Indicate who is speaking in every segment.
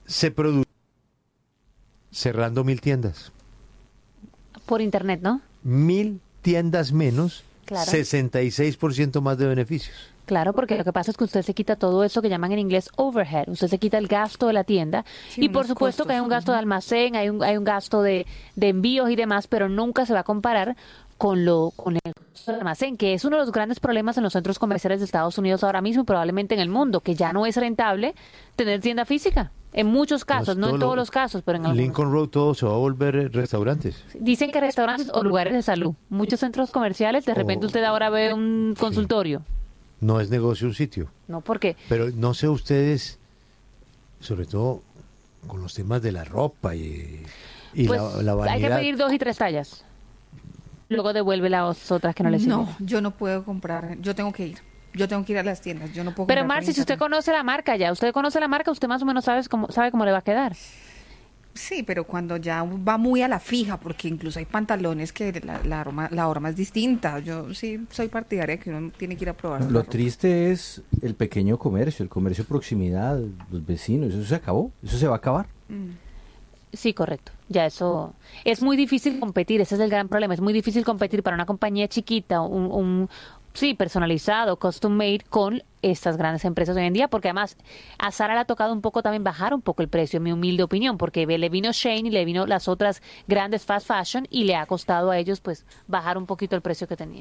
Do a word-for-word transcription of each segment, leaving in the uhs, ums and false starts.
Speaker 1: se produce cerrando mil tiendas.
Speaker 2: Por internet, ¿no?
Speaker 1: Mil tiendas menos,
Speaker 2: Claro.
Speaker 1: sesenta y seis por ciento más de beneficios.
Speaker 2: Claro, porque lo que pasa es que usted se quita todo eso que llaman en inglés overhead. Usted se quita el gasto de la tienda.
Speaker 3: Sí,
Speaker 2: y por
Speaker 3: unos
Speaker 2: supuesto que hay un
Speaker 3: costos,
Speaker 2: gasto de almacén, hay un, hay un gasto de, de envíos y demás, pero nunca se va a comparar con lo con el costo del almacén, que es uno de los grandes problemas en los centros comerciales de Estados Unidos ahora mismo y probablemente en el mundo, que ya no es rentable tener tienda física. En muchos casos, no,
Speaker 1: todo
Speaker 2: en
Speaker 1: lo-
Speaker 2: todos los casos, pero en algunos.
Speaker 1: Lincoln Road todo se va a volver eh, restaurantes.
Speaker 2: Dicen que restaurantes o lugares de salud, muchos centros comerciales, de repente
Speaker 1: Oh,
Speaker 2: usted ahora ve un consultorio.
Speaker 1: No es negocio un sitio.
Speaker 2: No, porque
Speaker 1: Pero no sé ustedes, sobre todo con los temas de la ropa y, y
Speaker 2: pues,
Speaker 1: la, la
Speaker 2: hay que
Speaker 1: vanidad.
Speaker 2: pedir dos y tres tallas. Luego devuelve las otras que no le sirven.
Speaker 3: No, yo no puedo comprar, yo tengo que ir. Yo tengo que ir a las tiendas, yo no puedo
Speaker 2: Pero
Speaker 3: comprar por
Speaker 2: Marci, si usted
Speaker 3: internet.
Speaker 2: conoce la marca ya, usted conoce la marca, usted más o menos sabe cómo, sabe cómo le va a quedar.
Speaker 3: Sí, pero cuando ya va muy a la fija, porque incluso hay pantalones que la, la, aroma, la horma es distinta. Yo sí soy partidaria que uno tiene que ir a probar. la
Speaker 4: Lo
Speaker 3: ropa.
Speaker 4: triste es el pequeño comercio, el comercio de proximidad, los vecinos, eso se acabó, eso se va a acabar.
Speaker 2: Sí, correcto. Ya eso es muy difícil competir, ese es el gran problema. Es muy difícil competir para una compañía chiquita, un, un sí, personalizado, custom made con estas grandes empresas hoy en día, porque además a Zara le ha tocado un poco también bajar un poco el precio, en mi humilde opinión, porque le vino Shein y le vino las otras grandes fast fashion y le ha costado a ellos pues bajar un poquito el precio que tenían.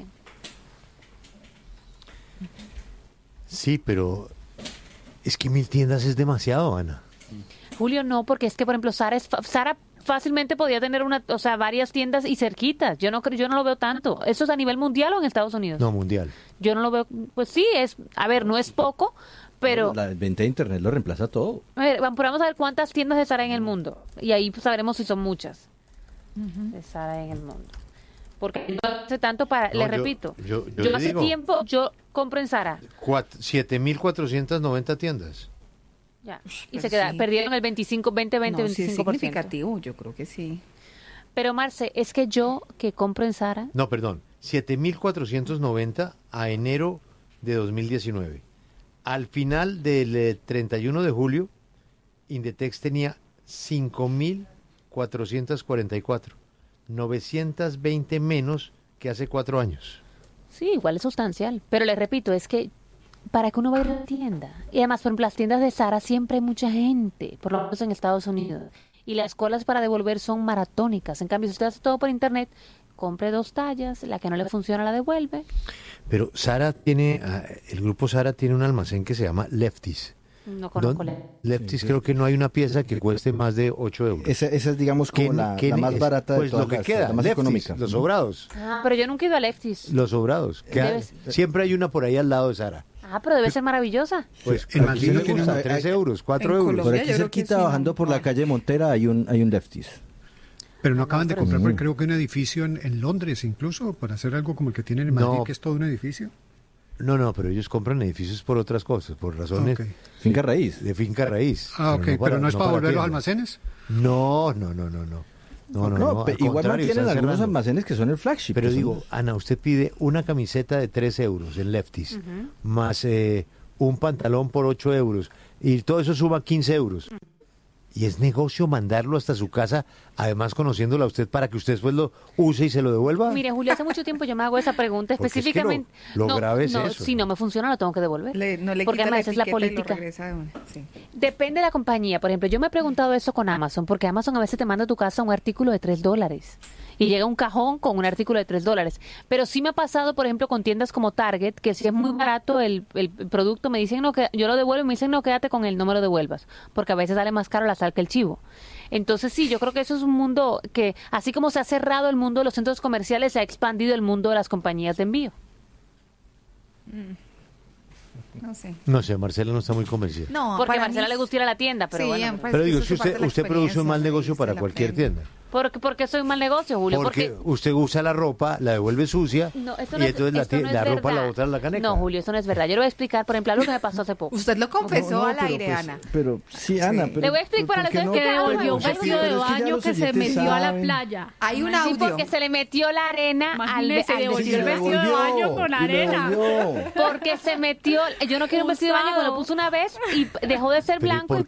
Speaker 1: Sí, pero es que mil tiendas es demasiado, Ana.
Speaker 2: Julio, no, porque es que por ejemplo Zara es fa- Zara fácilmente podía tener una, o sea, varias tiendas y cerquitas. Yo no creo, yo no lo veo tanto. ¿Eso es a nivel mundial o en Estados Unidos?
Speaker 1: No, mundial.
Speaker 2: Yo no lo veo, pues sí, es, a ver, no es poco, pero
Speaker 4: La venta de internet lo reemplaza todo.
Speaker 2: a ver, vamos vamos a ver cuántas tiendas de Zara hay en el mundo y ahí pues, sabremos si son muchas de Zara en el mundo. Porque no hace tanto para,
Speaker 1: No,
Speaker 2: le
Speaker 1: yo-
Speaker 2: repito,
Speaker 1: yo- yo
Speaker 2: yo
Speaker 1: le
Speaker 2: hace
Speaker 1: digo.
Speaker 2: tiempo, yo compro en Zara.
Speaker 1: siete mil cuatrocientas noventa tiendas.
Speaker 2: Ya, y
Speaker 3: pero
Speaker 2: se queda,
Speaker 3: sí.
Speaker 2: perdieron el veinticinco, veinte, veinte,
Speaker 3: No, sí es
Speaker 2: veinticinco por ciento.
Speaker 3: significativo, yo creo que sí.
Speaker 2: Pero Marce, es que yo que compro en Zara,
Speaker 1: No, perdón. siete mil cuatrocientos noventa a enero de dos mil diecinueve. Al final del eh, treinta y uno de julio, Indetex tenía cinco mil cuatrocientos cuarenta y cuatro. novecientos veinte menos que hace cuatro años.
Speaker 2: sí, igual es sustancial. Pero le repito, es que para que uno vaya a la tienda. Y además, por ejemplo, las tiendas de Zara siempre hay mucha gente, por lo menos en Estados Unidos. Y las colas para devolver son maratónicas. En cambio, si usted hace todo por internet, compre dos tallas, la que no le funciona la devuelve.
Speaker 1: Pero Sara tiene, ah, el grupo Sara tiene un almacén que se llama Lefties.
Speaker 2: No conozco
Speaker 1: Don-
Speaker 2: la...
Speaker 1: Lefties creo que no hay una pieza que cueste más de ocho euros.
Speaker 4: Esa, esa es, digamos, como
Speaker 1: ¿Qué-
Speaker 4: la,
Speaker 1: qué
Speaker 4: la
Speaker 1: ne-
Speaker 4: más
Speaker 1: es-
Speaker 4: barata de
Speaker 1: pues
Speaker 4: todas
Speaker 1: lo que
Speaker 4: las,
Speaker 1: queda,
Speaker 4: la más
Speaker 1: Lefties,
Speaker 4: económica.
Speaker 1: los sobrados.
Speaker 2: Ah, pero yo nunca he ido a Lefties.
Speaker 1: Los sobrados. que hay-
Speaker 2: Debes-
Speaker 1: siempre hay una por ahí al lado de Sara.
Speaker 2: Ah, pero debe ser maravillosa.
Speaker 1: Pues
Speaker 5: En
Speaker 1: aquí
Speaker 5: Madrid
Speaker 1: le
Speaker 5: tiene
Speaker 1: gusta
Speaker 4: una-
Speaker 1: tres
Speaker 4: hay-
Speaker 1: euros, cuatro
Speaker 3: en
Speaker 1: euros.
Speaker 3: Colombia
Speaker 4: Por
Speaker 3: yo
Speaker 4: aquí
Speaker 3: creo que
Speaker 4: cerquita,
Speaker 3: sí,
Speaker 4: bajando
Speaker 3: no,
Speaker 4: por la
Speaker 3: no.
Speaker 4: calle Montera, hay un, hay un Lefties.
Speaker 5: Pero no acaban de
Speaker 2: pero
Speaker 5: comprar,
Speaker 4: sí.
Speaker 5: porque creo que un edificio en, en Londres incluso, para hacer algo como el que tienen en Madrid,
Speaker 1: No.
Speaker 5: que es todo un edificio.
Speaker 1: No, no, pero ellos compran edificios por otras cosas, por razones
Speaker 5: Ok.
Speaker 4: Finca raíz.
Speaker 1: de finca raíz.
Speaker 5: Ah, ok, pero no, es para volver los
Speaker 1: tiendas.
Speaker 5: almacenes.
Speaker 1: No, no, no, no, no. No, no, no,
Speaker 4: pe-
Speaker 1: al
Speaker 4: igual
Speaker 1: contrario,
Speaker 4: mantienen
Speaker 1: están
Speaker 4: algunos
Speaker 1: cerrando.
Speaker 4: almacenes que son el flagship.
Speaker 1: Pero
Speaker 4: que son-
Speaker 1: digo, Ana, usted pide una camiseta de tres euros en Lefties, más eh, un pantalón por ocho euros, y todo eso suma quince euros. Y es negocio mandarlo hasta su casa, además conociéndola a usted para que usted después lo use y se lo devuelva.
Speaker 2: Mire, Julio, hace mucho tiempo yo me hago esa pregunta
Speaker 1: Porque es que
Speaker 2: específicamente.
Speaker 1: lo- lo grave es
Speaker 2: no,
Speaker 1: eso,
Speaker 2: si
Speaker 1: ¿no?
Speaker 2: no me funciona, lo tengo que devolver.
Speaker 3: Le- no le
Speaker 2: porque
Speaker 3: quita la
Speaker 2: además esa es la
Speaker 3: etiqueta y lo
Speaker 2: política.
Speaker 3: regresa de una, sí.
Speaker 2: Depende de la compañía. Por ejemplo, yo me he preguntado eso con Amazon, porque Amazon a veces te manda a tu casa un artículo de tres dólares. Y llega un cajón con un artículo de tres dólares. Pero sí me ha pasado, por ejemplo, con tiendas como Target, que si es muy barato el, el producto, me dicen, no, que yo lo devuelvo, y me dicen, no, quédate con él, no me lo devuelvas. Porque a veces sale más caro la sal que el chivo. Entonces sí, yo creo que eso es un mundo que, así como se ha cerrado el mundo de los centros comerciales, se ha expandido el mundo de las compañías de envío.
Speaker 3: No sé.
Speaker 1: No sé, Marcela no está muy convencida.
Speaker 3: No,
Speaker 2: Porque a
Speaker 3: para
Speaker 2: Marcela
Speaker 3: mí
Speaker 2: le gusta ir a la tienda, pero
Speaker 3: sí,
Speaker 2: bueno.
Speaker 3: pues,
Speaker 1: pero digo,
Speaker 3: eso
Speaker 1: es que
Speaker 3: es parte
Speaker 1: usted,
Speaker 3: de la
Speaker 1: usted produce un mal
Speaker 3: experiencia,
Speaker 1: negocio
Speaker 3: se
Speaker 1: para
Speaker 3: la
Speaker 1: cualquier
Speaker 3: aprende.
Speaker 1: tienda.
Speaker 2: Porque, porque soy un mal negocio, Julio.
Speaker 1: Porque
Speaker 2: Porque
Speaker 1: usted usa la ropa, la devuelve sucia,
Speaker 2: No, esto
Speaker 1: y
Speaker 2: no es-
Speaker 1: entonces la,
Speaker 2: esto
Speaker 1: tie-
Speaker 2: no es
Speaker 1: la ropa la
Speaker 2: verdad.
Speaker 1: bota en la caneca.
Speaker 2: No, Julio, eso no es verdad. Yo le voy a explicar, por ejemplo, algo que me pasó hace poco.
Speaker 3: Usted lo confesó
Speaker 4: No, no,
Speaker 3: al
Speaker 4: pero
Speaker 3: aire,
Speaker 4: pues-
Speaker 3: Ana.
Speaker 4: Pero sí, Ana, pero...
Speaker 2: Le voy a explicar
Speaker 4: ¿por
Speaker 2: para
Speaker 4: qué
Speaker 2: los
Speaker 4: no?
Speaker 2: que
Speaker 6: que devolvió un
Speaker 4: Pero es que-
Speaker 6: vestido de
Speaker 4: pero es que ya
Speaker 6: baño
Speaker 4: los
Speaker 6: que se
Speaker 4: oyentes
Speaker 6: metió a la
Speaker 4: saben.
Speaker 6: playa.
Speaker 3: Hay un
Speaker 2: Sí,
Speaker 3: audio.
Speaker 2: porque se le metió la arena al,
Speaker 6: Imagínese,
Speaker 2: al
Speaker 6: devolvió el
Speaker 2: vestido.
Speaker 6: vestido de baño con
Speaker 4: y lo
Speaker 6: arena.
Speaker 4: devolvió.
Speaker 2: Porque se metió, yo no quiero un vestido de baño, me lo
Speaker 6: Usado.
Speaker 2: puse una vez y dejó de ser
Speaker 1: Pero ¿y
Speaker 2: blanco
Speaker 1: por
Speaker 2: y